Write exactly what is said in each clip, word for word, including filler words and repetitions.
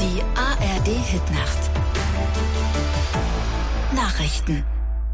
Die A R D-Hitnacht. Nachrichten.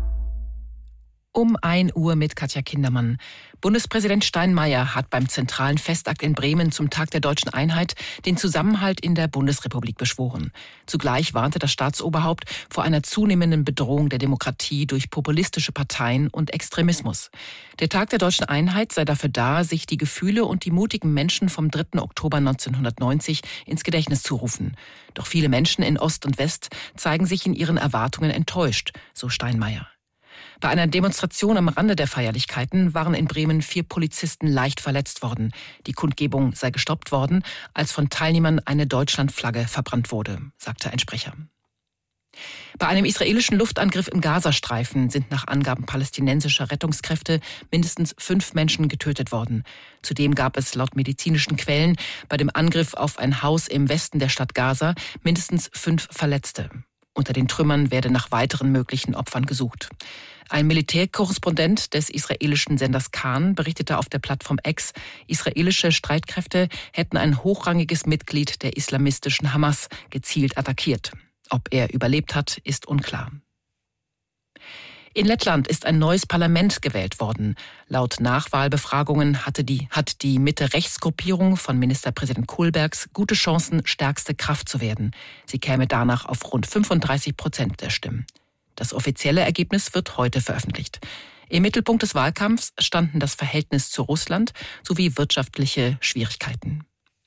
Um ein Uhr mit Katja Kindermann. Bundespräsident Steinmeier hat beim zentralen Festakt in Bremen zum Tag der Deutschen Einheit den Zusammenhalt in der Bundesrepublik beschworen. Zugleich warnte das Staatsoberhaupt vor einer zunehmenden Bedrohung der Demokratie durch populistische Parteien und Extremismus. Der Tag der Deutschen Einheit sei dafür da, sich die Gefühle und die mutigen Menschen vom dritten Oktober neunzehnhundertneunzig ins Gedächtnis zu rufen. Doch viele Menschen in Ost und West zeigen sich in ihren Erwartungen enttäuscht, so Steinmeier. Bei einer Demonstration am Rande der Feierlichkeiten waren in Bremen vier Polizisten leicht verletzt worden. Die Kundgebung sei gestoppt worden, als von Teilnehmern eine Deutschlandflagge verbrannt wurde, sagte ein Sprecher. Bei einem israelischen Luftangriff im Gazastreifen sind nach Angaben palästinensischer Rettungskräfte mindestens fünf Menschen getötet worden. Zudem gab es laut medizinischen Quellen bei dem Angriff auf ein Haus im Westen der Stadt Gaza mindestens fünf Verletzte. Unter den Trümmern werde nach weiteren möglichen Opfern gesucht. Ein Militärkorrespondent des israelischen Senders Kan berichtete auf der Plattform X, israelische Streitkräfte hätten ein hochrangiges Mitglied der islamistischen Hamas gezielt attackiert. Ob er überlebt hat, ist unklar. In Lettland ist ein neues Parlament gewählt worden. Laut Nachwahlbefragungen hatte die, hat die Mitte-Rechts-Gruppierung von Ministerpräsident Kohlbergs gute Chancen, stärkste Kraft zu werden. Sie käme danach auf rund fünfunddreißig Prozent der Stimmen. Das offizielle Ergebnis wird heute veröffentlicht. Im Mittelpunkt des Wahlkampfs standen das Verhältnis zu Russland sowie wirtschaftliche Schwierigkeiten.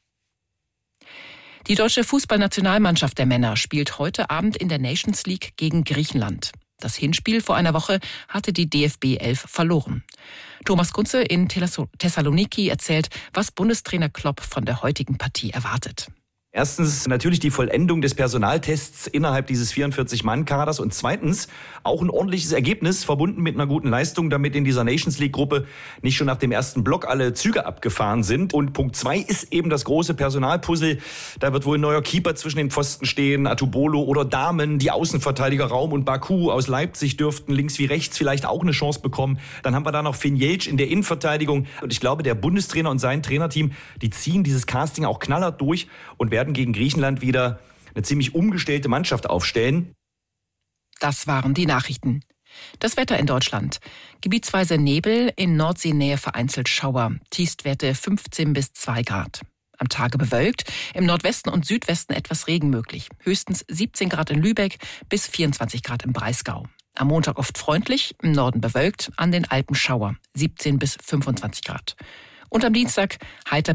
Die deutsche Fußballnationalmannschaft der Männer spielt heute Abend in der Nations League gegen Griechenland. Das Hinspiel vor einer Woche hatte die D F B elf verloren. Thomas Kunze in Thessaloniki erzählt, was Bundestrainer Klopp von der heutigen Partie erwartet. Erstens natürlich die Vollendung des Personaltests innerhalb dieses vierundvierzig-Mann-Kaders und zweitens auch ein ordentliches Ergebnis, verbunden mit einer guten Leistung, damit in dieser Nations League-Gruppe nicht schon nach dem ersten Block alle Züge abgefahren sind. Und Punkt zwei ist eben das große Personalpuzzle. Da wird wohl ein neuer Keeper zwischen den Pfosten stehen, Atubolo oder Dahmen, die Außenverteidiger Raum und Baku aus Leipzig dürften links wie rechts vielleicht auch eine Chance bekommen. Dann haben wir da noch Finn Jeltsch in der Innenverteidigung. Und ich glaube, der Bundestrainer und sein Trainerteam, die ziehen dieses Casting auch knallhart durch und werden gegen Griechenland wieder eine ziemlich umgestellte Mannschaft aufstellen. Das waren die Nachrichten. Das Wetter in Deutschland. Gebietsweise Nebel, in Nordseenähe vereinzelt Schauer. Tiefstwerte fünfzehn bis zwei Grad. Am Tage bewölkt, im Nordwesten und Südwesten etwas Regen möglich. Höchstens siebzehn Grad in Lübeck bis vierundzwanzig Grad im Breisgau. Am Montag oft freundlich, im Norden bewölkt, an den Alpen Schauer. siebzehn bis fünfundzwanzig Grad. Und am Dienstag heiter